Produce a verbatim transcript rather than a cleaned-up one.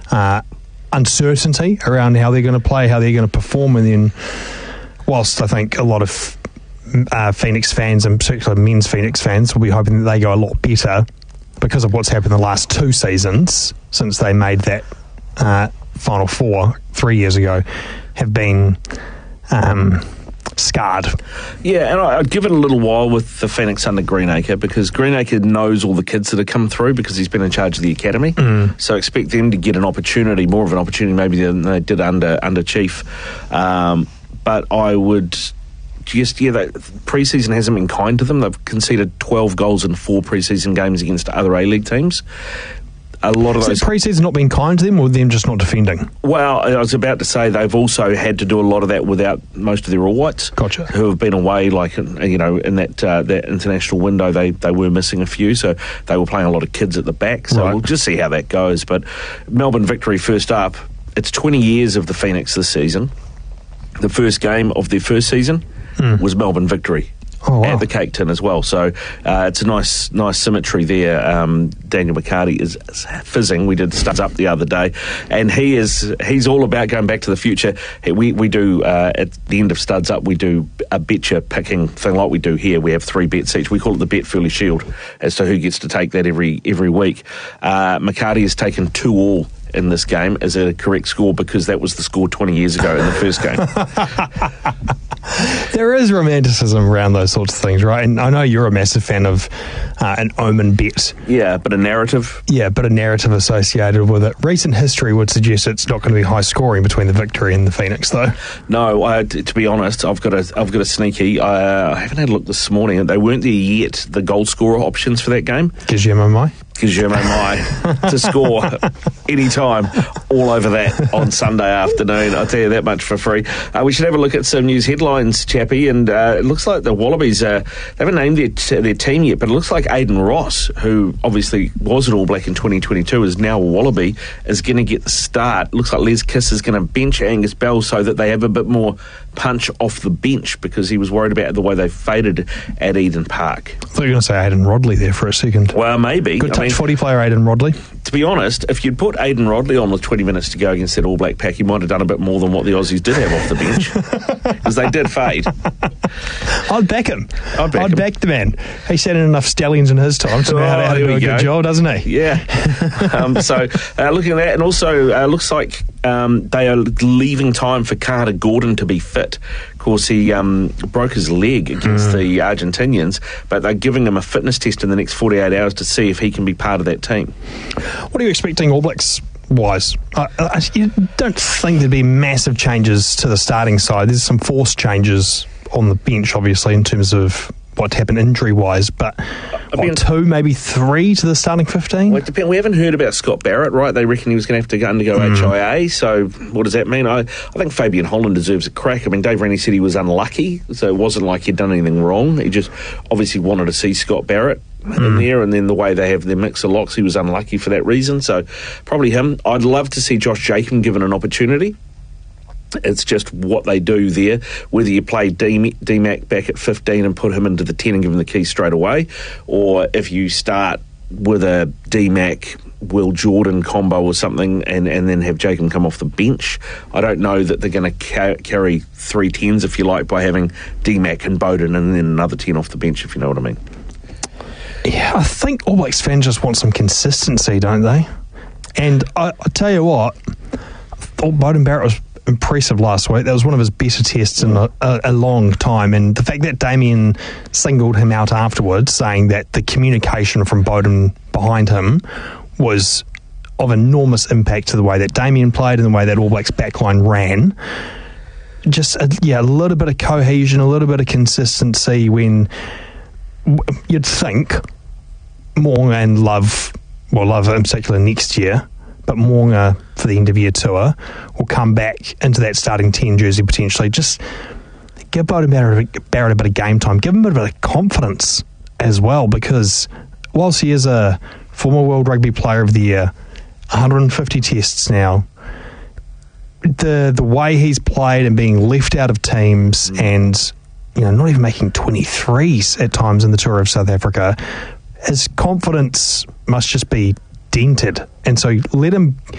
uh, uncertainty around how they're going to play, how they're going to perform, and then whilst I think a lot of uh, Phoenix fans, and particularly men's Phoenix fans, will be hoping that they go a lot better because of what's happened the last two seasons since they made that uh, Final Four three years ago, have been um, scarred. Yeah, and I'd give it a little while with the Phoenix under Greenacre, because Greenacre knows all the kids that have come through because he's been in charge of the academy. Mm. So expect them to get an opportunity, more of an opportunity maybe than they did under under Chief. Um, but I would just, yeah, that pre-season hasn't been kind to them. They've conceded twelve goals in four pre-season games against other A-League teams. A lot of Is those pre-season not being kind to them, or them just not defending? Well, I was about to say they've also had to do a lot of that without most of their All Whites, gotcha, who have been away. Like, you know, in that uh, that international window, they they were missing a few, so they were playing a lot of kids at the back. So right. We'll just see how that goes. But Melbourne Victory first up. It's twenty years of the Phoenix this season. The first game of their first season mm. was Melbourne Victory. Oh, wow. At the Cake Tin as well, so uh, it's a nice, nice symmetry there. Um, Daniel McCarty is fizzing. We did Studs Up the other day, and he is—he's all about going back to the future. We we do uh, at the end of Studs Up, we do a betcha picking thing like we do here. We have three bets each. We call it the Bet Furley Shield, as to who gets to take that every every week. Uh, McCarty has taken two all in this game as a correct score, because that was the score twenty years ago in the first game. There is romanticism around those sorts of things, right? And I know you're a massive fan of uh, an omen bet. Yeah, but a narrative. Yeah, but a narrative associated with it. Recent history would suggest it's not going to be high scoring between the Victory and the Phoenix, though. No, uh, t- to be honest, I've got a I've got a sneaky. Uh, I haven't had a look this morning. They weren't there yet, the goal scorer options for that game. Guillermo Mai. Guillermo Mai to score anytime, all over that on Sunday afternoon. I'll tell you that much for free. Uh, we should have a look at some news headlines, Chappie, and uh, it looks like the Wallabies, uh, they haven't named their, t- their team yet, but it looks like Aiden Ross, who obviously was an All Black in twenty twenty-two, is now a Wallaby, is going to get the start. Looks like Les Kiss is going to bench Angus Bell so that they have a bit more punch off the bench, because he was worried about the way they faded at Eden Park. I thought you were going to say Aidan Rodley there for a second. Well, maybe. Good touch I mean, footy player, Aidan Rodley. To be honest, if you'd put Aidan Rodley on with twenty minutes to go against that All Black pack, he might have done a bit more than what the Aussies did have off the bench, because they did fade. I'd back him. I'd back I'd him. back the man. He's had enough stallions in his time to know how to, how to do a go. good job, doesn't he? Yeah. um, so, uh, looking at that, and also uh, looks like um, they are leaving time for Carter Gordon to be fit. Of course, he um, broke his leg against mm. the Argentinians, but they're giving him a fitness test in the next forty-eight hours to see if he can be part of that team. What are you expecting All Blacks wise? Uh, uh, you don't think there'd be massive changes to the starting side. There's some forced changes on the bench, obviously, in terms of what happened injury-wise, but I mean, what, two, maybe three to the starting fifteen? Well, it depends. We haven't heard about Scott Barrett, right? They reckon he was going to have to go undergo mm. H I A, so what does that mean? I, I think Fabian Holland deserves a crack. I mean, Dave Rennie said he was unlucky, so it wasn't like he'd done anything wrong. He just obviously wanted to see Scott Barrett mm. in there, and then the way they have their mix of locks, he was unlucky for that reason, so probably him. I'd love to see Josh Jacob given an opportunity. It's just what they do there, whether you play D Mac back at fifteen and put him into the ten and give him the keys straight away, or if you start with a D Mac Will Jordan combo or something, and, and then have Jacob come off the bench. I don't know that they're going to ca- carry three tens, if you like, by having D Mac and Bowden and then another ten off the bench, if you know what I mean. Yeah, I think All Blacks fans just want some consistency, don't they? And I, I tell you what, I thought Bowden Barrett was impressive last week. That was one of his better tests in a, a, a long time, and the fact that Damien singled him out afterwards, saying that the communication from Bowden behind him was of enormous impact to the way that Damien played and the way that All Blacks backline ran. Just a, yeah, a little bit of cohesion, a little bit of consistency when you'd think Mo'unga and Love, well, Love in particular next year, but Mo'unga for the end of year tour will come back into that starting ten jersey potentially. Just give Bowden Barrett, Barrett a bit of game time, give him a bit of confidence as well, because whilst he is a former World Rugby Player of the Year, one hundred fifty tests now, the the way he's played and being left out of teams mm. and, you know, not even making twenty-threes at times in the Tour of South Africa, his confidence must just be dented. And so let him